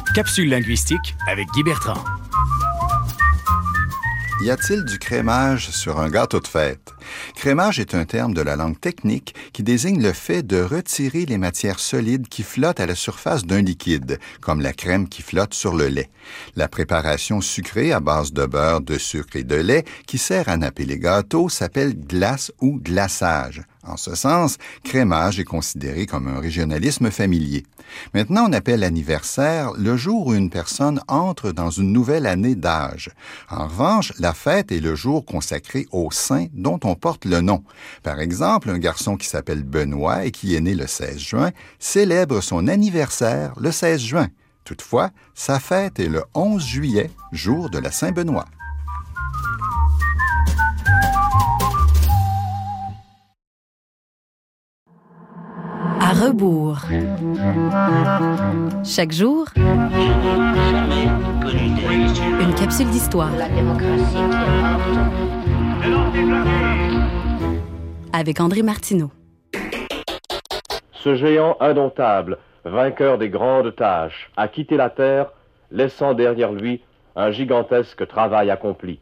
Capsule linguistique avec Guy Bertrand. Y a-t-il du crémage sur un gâteau de fête? Crémage est un terme de la langue technique qui désigne le fait de retirer les matières solides qui flottent à la surface d'un liquide, comme la crème qui flotte sur le lait. La préparation sucrée à base de beurre, de sucre et de lait qui sert à napper les gâteaux s'appelle glace ou glaçage. En ce sens, crémage est considéré comme un régionalisme familier. Maintenant, on appelle anniversaire le jour où une personne entre dans une nouvelle année d'âge. En revanche, la fête est le jour consacré au saint dont on porte le nom. Par exemple, un garçon qui s'appelle Benoît et qui est né le 16 juin célèbre son anniversaire le 16 juin. Toutefois, sa fête est le 11 juillet, jour de la Saint-Benoît. À rebours. Chaque jour, une capsule d'histoire. La démocratie. Avec André Martineau. Ce géant indomptable, vainqueur des grandes tâches, a quitté la Terre, laissant derrière lui un gigantesque travail accompli.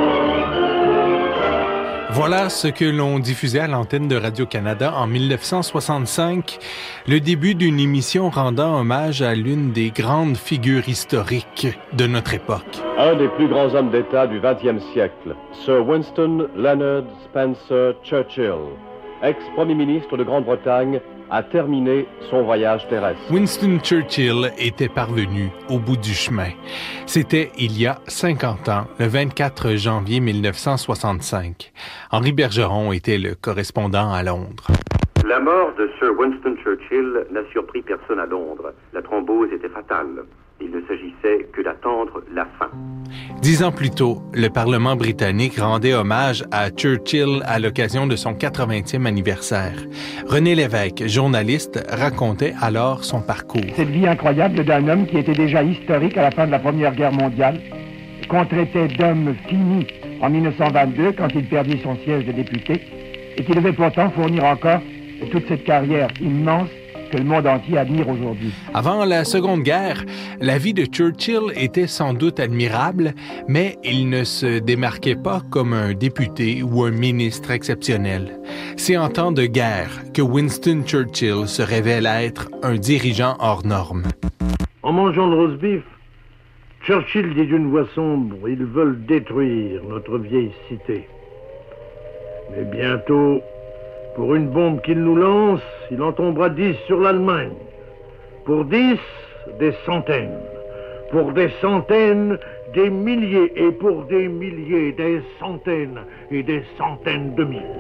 Voilà ce que l'on diffusait à l'antenne de Radio-Canada en 1965, le début d'une émission rendant hommage à l'une des grandes figures historiques de notre époque. Un des plus grands hommes d'État du XXe siècle, Sir Winston Leonard Spencer Churchill, ex-premier ministre de Grande-Bretagne, a terminé son voyage terrestre. Winston Churchill était parvenu au bout du chemin. C'était il y a 50 ans, le 24 janvier 1965. Henri Bergeron était le correspondant à Londres. La mort de Sir Winston Churchill n'a surpris personne à Londres. La thrombose était fatale. Il ne s'agissait que d'attendre la fin. 10 ans plus tôt, le Parlement britannique rendait hommage à Churchill à l'occasion de son 80e anniversaire. René Lévesque, journaliste, racontait alors son parcours. Cette vie incroyable d'un homme qui était déjà historique à la fin de la Première Guerre mondiale, qu'on traitait d'homme fini en 1922 quand il perdit son siège de député, et qui devait pourtant fournir encore toute cette carrière immense que le monde entier admire aujourd'hui. Avant la Seconde Guerre, la vie de Churchill était sans doute admirable, mais il ne se démarquait pas comme un député ou un ministre exceptionnel. C'est en temps de guerre que Winston Churchill se révèle être un dirigeant hors norme. En mangeant le roast beef, Churchill dit d'une voix sombre, ils veulent détruire notre vieille cité. Mais bientôt, pour une bombe qu'il nous lance, il en tombera 10 sur l'Allemagne. Pour 10, des centaines. Pour des centaines, des milliers. Et pour des milliers, des centaines et des centaines de mille.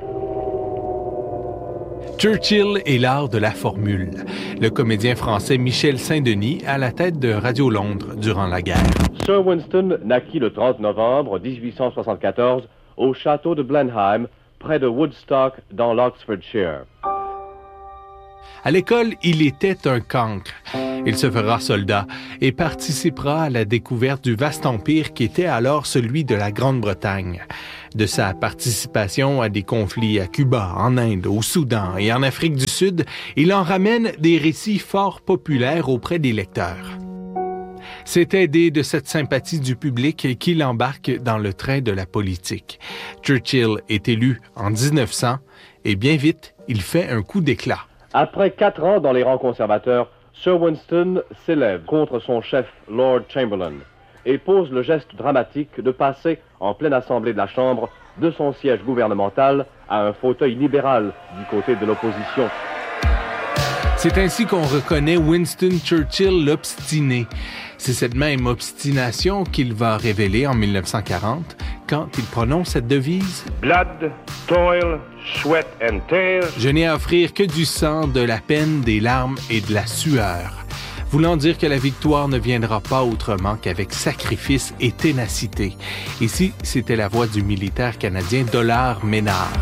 Churchill est l'art de la formule. Le comédien français Michel Saint-Denis à la tête de Radio Londres durant la guerre. Sir Winston naquit le 30 novembre 1874 au château de Blenheim, près de Woodstock, dans l'Oxfordshire. À l'école, il était un cancre. Il se fera soldat et participera à la découverte du vaste empire qui était alors celui de la Grande-Bretagne. De sa participation à des conflits à Cuba, en Inde, au Soudan et en Afrique du Sud, il en ramène des récits fort populaires auprès des lecteurs. C'est aidé de cette sympathie du public qu'il embarque dans le train de la politique. Churchill est élu en 1900 et bien vite, il fait un coup d'éclat. Après 4 ans dans les rangs conservateurs, Sir Winston s'élève contre son chef, Lord Chamberlain, et pose le geste dramatique de passer en pleine assemblée de la Chambre de son siège gouvernemental à un fauteuil libéral du côté de l'opposition. C'est ainsi qu'on reconnaît Winston Churchill l'obstiné. C'est cette même obstination qu'il va révéler en 1940 quand il prononce cette devise « Blood, toil, sweat and tears ». Je n'ai à offrir que du sang, de la peine, des larmes et de la sueur. Voulant dire que la victoire ne viendra pas autrement qu'avec sacrifice et ténacité. Ici, c'était la voix du militaire canadien Dollard Ménard.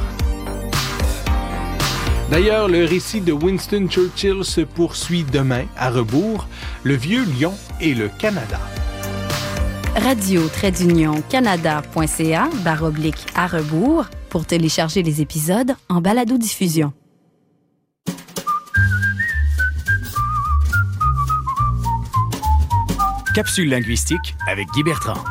D'ailleurs, le récit de Winston Churchill se poursuit demain à rebours, le Vieux Lion et le Canada. radio-canada.ca/à rebours pour télécharger les épisodes en balado-diffusion. Capsule linguistique avec Guy Bertrand.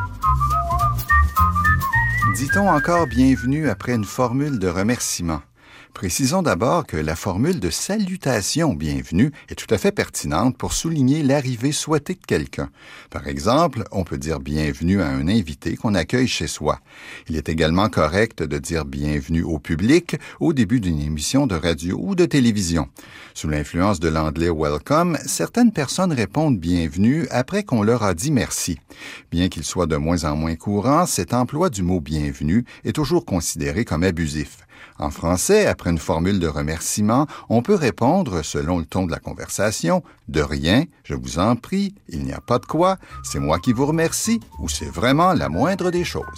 Dit-on encore bienvenue après une formule de remerciement? Précisons d'abord que la formule de salutation bienvenue est tout à fait pertinente pour souligner l'arrivée souhaitée de quelqu'un. Par exemple, on peut dire bienvenue à un invité qu'on accueille chez soi. Il est également correct de dire bienvenue au public au début d'une émission de radio ou de télévision. Sous l'influence de l'anglais welcome, certaines personnes répondent bienvenue après qu'on leur a dit merci. Bien qu'il soit de moins en moins courant, cet emploi du mot bienvenue est toujours considéré comme abusif. En français, après une formule de remerciement, on peut répondre, selon le ton de la conversation, « De rien, je vous en prie, il n'y a pas de quoi, c'est moi qui vous remercie » ou « C'est vraiment la moindre des choses ».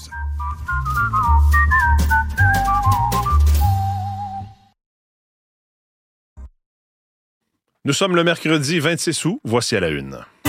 Nous sommes le mercredi 26 août, voici à la une.